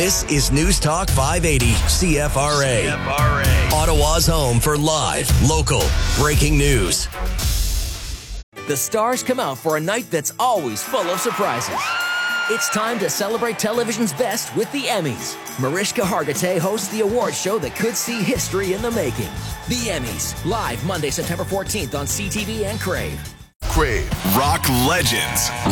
This is News Talk 580 CFRA. Ottawa's home for live, local, breaking news. The stars come out for a night that's always full of surprises. It's time to celebrate television's best with the Emmys. Mariska Hargitay hosts the award show that could see history in the making. The Emmys, live Monday, September 14th on CTV and Crave. Crave, rock legends,